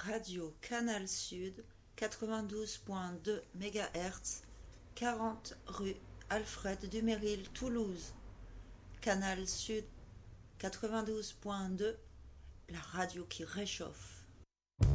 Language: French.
Radio Canal Sud 92.2 MHz, 40 rue Alfred Duméryl, Toulouse. Canal Sud 92.2, la radio qui réchauffe.